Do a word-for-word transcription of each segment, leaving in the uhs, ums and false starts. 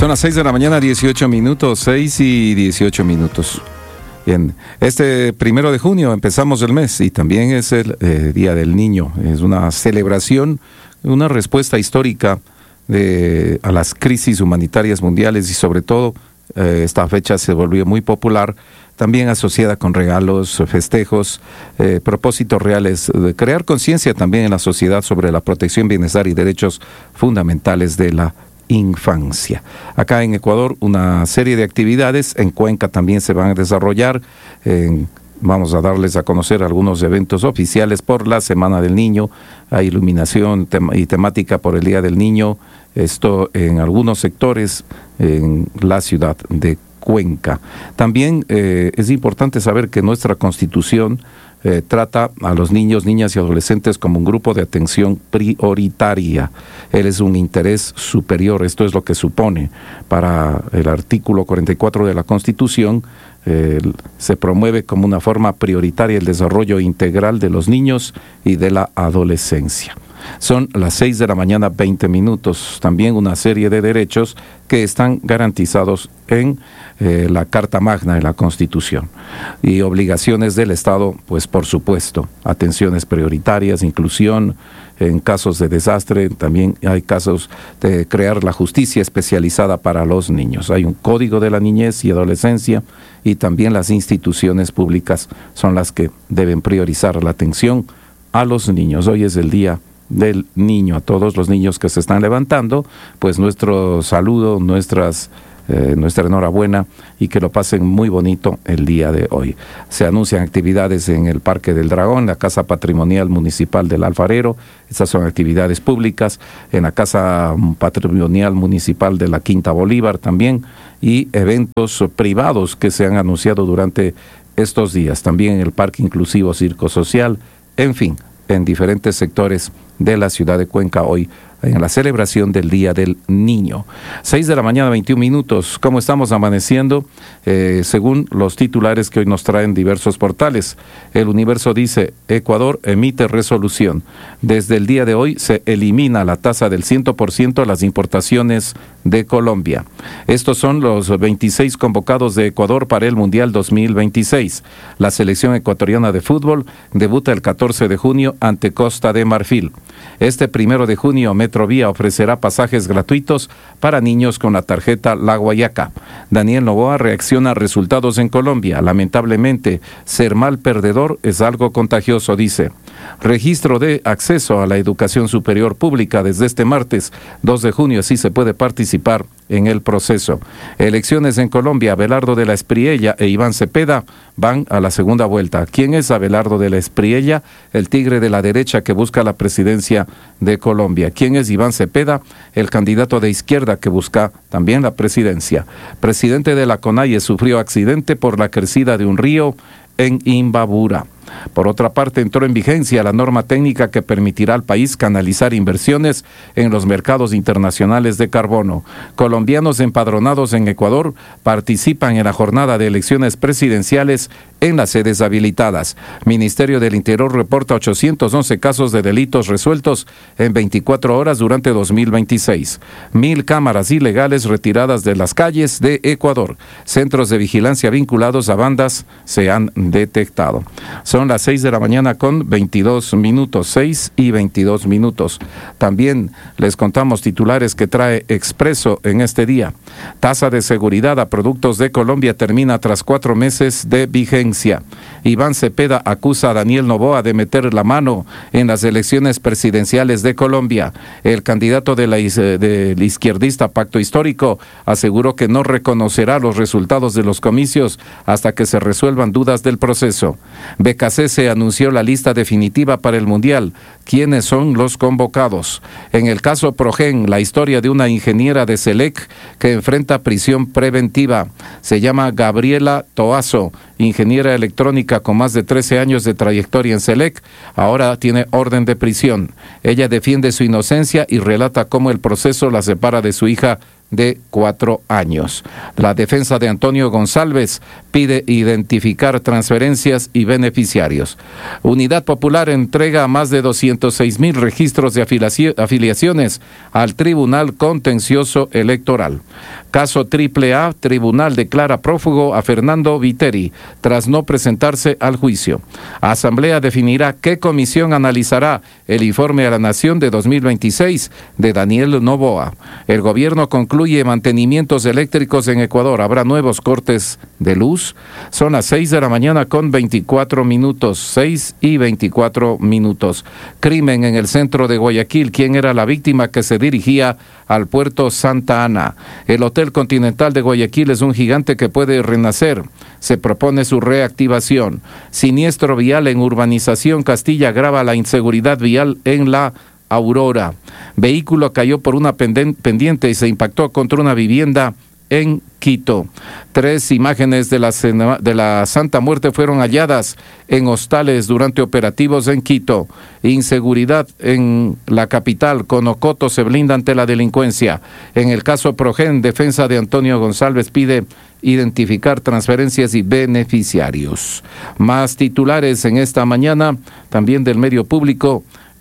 Son las seis de la mañana, dieciocho minutos, seis y dieciocho minutos. Bien, este primero de junio empezamos el mes y también es el eh, Día del Niño. Es una celebración, una respuesta histórica de, a las crisis humanitarias mundiales y sobre todo eh, esta fecha se volvió muy popular, también asociada con regalos, festejos, eh, propósitos reales, de crear conciencia también en la sociedad sobre la protección, bienestar y derechos fundamentales de la infancia. Acá en Ecuador una serie de actividades, en Cuenca también se van a desarrollar, en, vamos a darles a conocer algunos eventos oficiales por la Semana del Niño, hay iluminación tem- y temática por el Día del Niño, esto en algunos sectores en la ciudad de Cuenca. También eh, es importante saber que nuestra Constitución eh, trata a los niños, niñas y adolescentes como un grupo de atención prioritaria. Él es un interés superior, esto es lo que supone. Para el artículo cuarenta y cuatro de la Constitución, eh, se promueve como una forma prioritaria el desarrollo integral de los niños y de la adolescencia. Son las seis de la mañana, veinte minutos. También una serie de derechos que están garantizados en eh, la Carta Magna de la Constitución. Y obligaciones del Estado, pues por supuesto, atenciones prioritarias, inclusión en casos de desastre, también hay casos de crear la justicia especializada para los niños. Hay un código de la niñez y adolescencia y también las instituciones públicas son las que deben priorizar la atención a los niños. Hoy es el Día del Niño. A todos los niños que se están levantando, pues nuestro saludo, nuestras, eh, nuestra enhorabuena y que lo pasen muy bonito el día de hoy. Se anuncian actividades en el Parque del Dragón, la Casa Patrimonial Municipal del Alfarero, estas son actividades públicas, en la Casa Patrimonial Municipal de la Quinta Bolívar también, y eventos privados que se han anunciado durante estos días, también en el Parque Inclusivo Circo Social, en fin, en diferentes sectores de la ciudad de Cuenca hoy en la celebración del Día del Niño. seis de la mañana, veintiún minutos. ¿Cómo estamos amaneciendo? Eh, según los titulares que hoy nos traen diversos portales. El Universo dice, Ecuador emite resolución. Desde el día de hoy se elimina la tasa del cien por ciento a las importaciones de Colombia. Estos son los veintiséis convocados de Ecuador para el Mundial dos mil veintiséis. La selección ecuatoriana de fútbol debuta el catorce de junio ante Costa de Marfil. Este primero de junio, Metrovía ofrecerá pasajes gratuitos para niños con la tarjeta La Guayaca. Daniel Noboa reacciona a resultados en Colombia. Lamentablemente, ser mal perdedor es algo contagioso, dice. Registro de acceso a la educación superior pública desde este martes dos de junio, así se puede participar en el proceso. Elecciones en Colombia, Abelardo de la Espriella e Iván Cepeda van a la segunda vuelta. ¿Quién es Abelardo de la Espriella? El tigre de la derecha que busca la presidencia de Colombia. ¿Quién es Iván Cepeda? El candidato de izquierda que busca también la presidencia. Presidente de la CONAIE sufrió accidente por la crecida de un río en Imbabura. Por otra parte, entró en vigencia la norma técnica que permitirá al país canalizar inversiones en los mercados internacionales de carbono. Colombianos empadronados en Ecuador participan en la jornada de elecciones presidenciales en las sedes habilitadas. Ministerio del Interior reporta ochocientos once casos de delitos resueltos en veinticuatro horas durante dos mil veintiséis. Mil cámaras ilegales retiradas de las calles de Ecuador. Centros de vigilancia vinculados a bandas se han detectado. Son las seis de la mañana con veintidós minutos, seis y veintidós minutos. También les contamos titulares que trae Expreso en este día. Tasa de seguridad a productos de Colombia termina tras cuatro meses de vigencia. Iván Cepeda acusa a Daniel Noboa de meter la mano en las elecciones presidenciales de Colombia. El candidato de la, del izquierdista Pacto Histórico aseguró que no reconocerá los resultados de los comicios hasta que se resuelvan dudas del proceso. B K C se anunció la lista definitiva para el Mundial. ¿Quiénes son los convocados? En el caso Progen, la historia de una ingeniera de SELEC que enfrenta prisión preventiva. Se llama Gabriela Toazo, ingeniera electrónica con más de trece años de trayectoria en SELEC, ahora tiene orden de prisión. Ella defiende su inocencia y relata cómo el proceso la separa de su hija de cuatro años. La defensa de Antonio González pide identificar transferencias y beneficiarios. Unidad Popular entrega más de doscientos seis mil registros de afiliaciones al Tribunal Contencioso Electoral. Caso Triple A, Tribunal declara prófugo a Fernando Viteri tras no presentarse al juicio. Asamblea definirá qué comisión analizará el informe a la Nación de dos mil veintiséis de Daniel Noboa. El gobierno concluye mantenimientos eléctricos en Ecuador. ¿Habrá nuevos cortes de luz? Son las seis de la mañana con veinticuatro minutos. seis y veinticuatro minutos. Crimen en el centro de Guayaquil. ¿Quién era la víctima que se dirigía al puerto Santa Ana? El Hotel Continental de Guayaquil es un gigante que puede renacer. Se propone su reactivación. Siniestro vial en urbanización Castilla agrava la inseguridad vial en la Aurora. Vehículo cayó por una pendiente y se impactó contra una vivienda en Quito. Tres imágenes de la, de la Santa Muerte fueron halladas en hostales durante operativos en Quito. Inseguridad en la capital. Conocoto se blinda ante la delincuencia. En el caso Progen, defensa de Antonio González pide identificar transferencias y beneficiarios. Más titulares en esta mañana, también del medio público.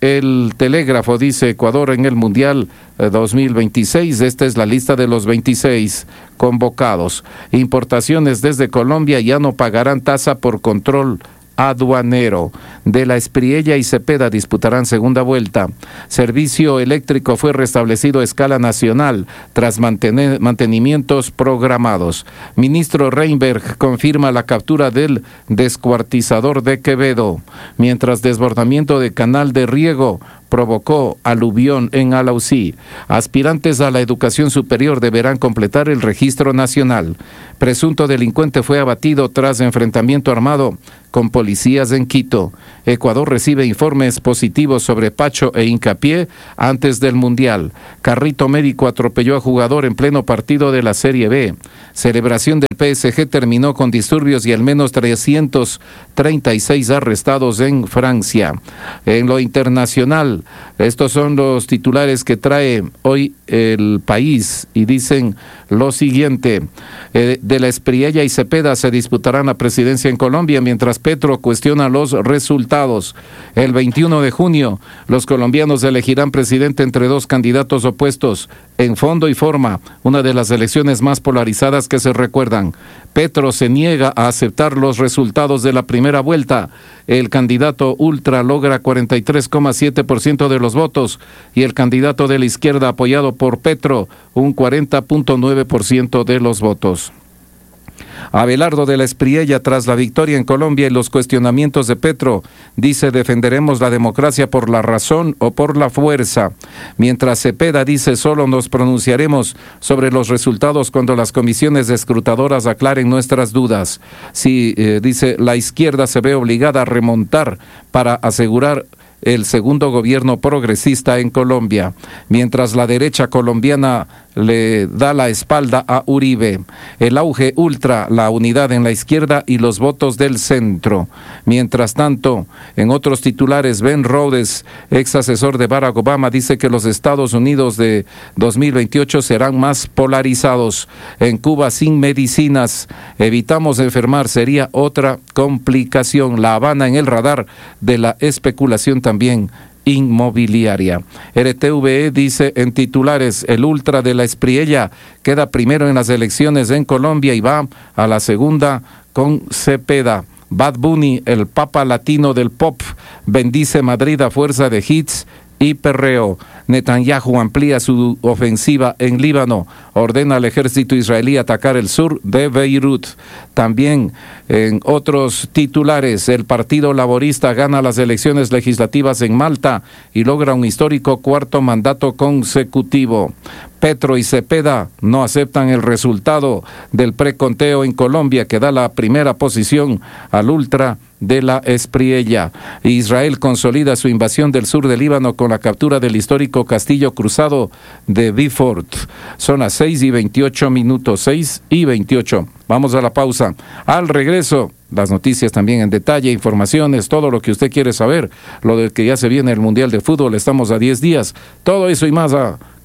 El Telégrafo dice Ecuador en el Mundial dos mil veintiséis. Esta es la lista de los veintiséis convocados. Importaciones desde Colombia ya no pagarán tasa por control aduanero. De la Espriella y Cepeda disputarán segunda vuelta. Servicio eléctrico fue restablecido a escala nacional tras mantener, mantenimientos programados. Ministro Reinberg confirma la captura del descuartizador de Quevedo, mientras desbordamiento de canal de riego provocó aluvión en Alausí. Aspirantes a la educación superior deberán completar el registro nacional. Presunto delincuente fue abatido tras enfrentamiento armado con policías en Quito. Ecuador recibe informes positivos sobre Pacho e Hincapié antes del Mundial. Carrito médico atropelló a jugador en pleno partido de la Serie B. Celebración del P S G terminó con disturbios y al menos trescientos treinta y seis arrestados en Francia. En lo internacional, estos son los titulares que trae hoy El País y dicen lo siguiente. Eh, de la Espriella y Cepeda se disputarán la presidencia en Colombia mientras Petro cuestiona los resultados. El veintiuno de junio, los colombianos elegirán presidente entre dos candidatos opuestos en fondo y forma, una de las elecciones más polarizadas que se recuerdan. Petro se niega a aceptar los resultados de la primera vuelta. El candidato ultra logra cuarenta y tres coma siete por ciento de los votos y el candidato de la izquierda apoyado por Petro un cuarenta punto nueve por ciento de los votos. Abelardo de la Espriella, tras la victoria en Colombia y los cuestionamientos de Petro, dice defenderemos la democracia por la razón o por la fuerza. Mientras Cepeda dice solo nos pronunciaremos sobre los resultados cuando las comisiones escrutadoras aclaren nuestras dudas. Sí, eh, dice la izquierda se ve obligada a remontar para asegurar el segundo gobierno progresista en Colombia, mientras la derecha colombiana le da la espalda a Uribe. El auge ultra, la unidad en la izquierda y los votos del centro. Mientras tanto, en otros titulares, Ben Rhodes, ex asesor de Barack Obama, dice que los Estados Unidos de dos mil veintiocho serán más polarizados. En Cuba sin medicinas, evitamos enfermar, sería otra complicación. La Habana en el radar de la especulación también inmobiliaria. R T V E dice en titulares, el ultra de la Espriella queda primero en las elecciones en Colombia y va a la segunda con Cepeda. Bad Bunny, el papa latino del pop, bendice Madrid a fuerza de hits y perreo. Netanyahu amplía su ofensiva en Líbano, ordena al ejército israelí atacar el sur de Beirut. También en otros titulares, el Partido Laborista gana las elecciones legislativas en Malta y logra un histórico cuarto mandato consecutivo. Petro y Cepeda no aceptan el resultado del preconteo en Colombia, que da la primera posición al ultra de la Espriella. Israel consolida su invasión del sur del Líbano con la captura del histórico castillo cruzado de Beaufort. Son las seis y veintiocho minutos, seis y veintiocho. Vamos a la pausa. Al regreso, las noticias también en detalle, informaciones, todo lo que usted quiere saber, lo del que ya se viene el Mundial de Fútbol, estamos a diez días, todo eso y más a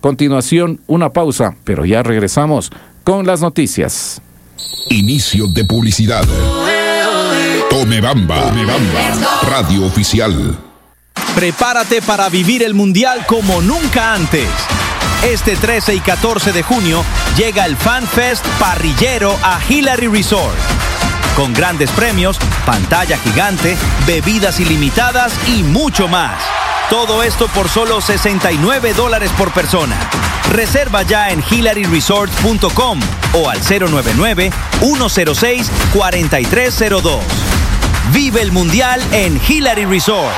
continuación, una pausa, pero ya regresamos con las noticias. Inicio de publicidad. Tome Bamba, Tome Bamba, radio oficial. Prepárate para vivir el Mundial como nunca antes. Este trece y catorce de junio llega el Fan Fest parrillero a Hillary Resort. Con grandes premios, pantalla gigante, bebidas ilimitadas y mucho más. Todo esto por solo sesenta y nueve dólares por persona. Reserva ya en hillary resort punto com o al cero nueve nueve, uno cero seis, cuatro tres cero dos. Vive el Mundial en Hillary Resort.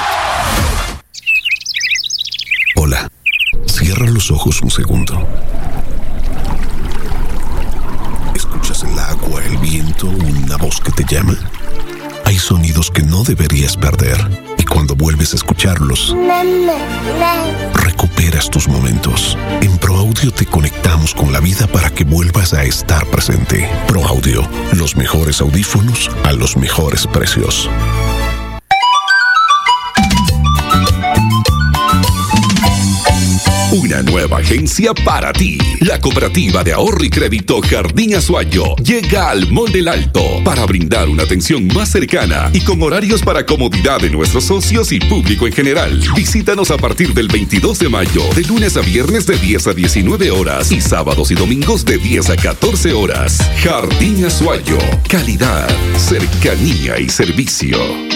Hola. Cierra los ojos un segundo. ¿Escuchas el agua, el viento, una voz que te llama? Hay sonidos que no deberías perder. Y cuando vuelves a escucharlos, recuperas tus momentos. En ProAudio te conectamos con la vida para que vuelvas a estar presente. ProAudio, los mejores audífonos a los mejores precios. Una nueva agencia para ti. La Cooperativa de Ahorro y Crédito Jardín Azuayo llega al Mall del Alto para brindar una atención más cercana y con horarios para comodidad de nuestros socios y público en general. Visítanos a partir del veintidós de mayo, de lunes a viernes de diez a diecinueve horas y sábados y domingos de diez a catorce horas. Jardín Azuayo. Calidad, cercanía y servicio.